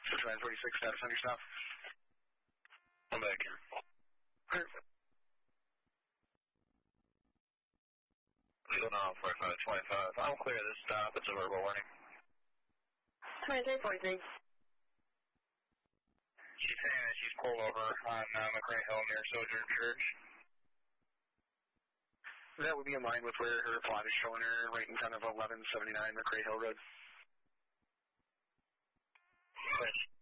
4946, status on your stop. I'm back here. Perfect. Legal now, 4525. I'm clear this stop. It's a verbal warning. 2343. She's saying that she's pulled over on McRae Hill near Sojourn Church. That would be in line with where her plot is showing her, right in front of 1179 McRae Hill Road. Yes.